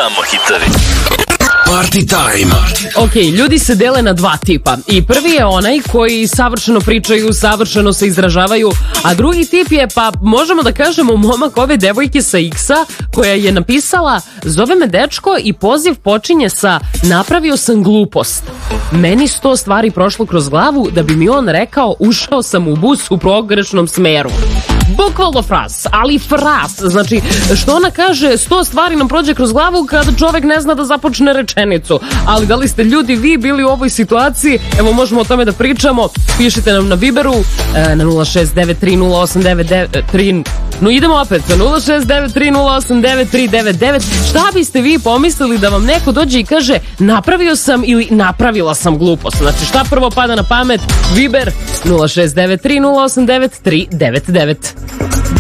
Samo hitovi. Party time. Ok, ljudi se dele na dva tipa. I prvi je onaj koji savršeno pričaju, savršeno se izražavaju, a drugi tip je, pa možemo da kažemo, momak ove devojke sa X-a koja je napisala: zove me dečko i poziv počinje sa napravio sam glupost. Meni 100 stvari prošlo kroz glavu da bi mi on rekao ušao sam u bus u pogrešnom smeru. Bukvalno fras, ali fras. Znači, što ona kaže, 100 stvari nam prođe kroz glavu kada čovek ne zna da započne rečenicu. Ali da li ste ljudi vi bili u ovoj situaciji? Evo, možemo o tome da pričamo. Pišite nam na Viberu na 069308993. No idemo opet na 069308999. Šta biste vi pomislili da vam neko dođe i kaže napravio sam ili napravila sam glupost? Znači, šta prvo pada na pamet? Viber 06930899399.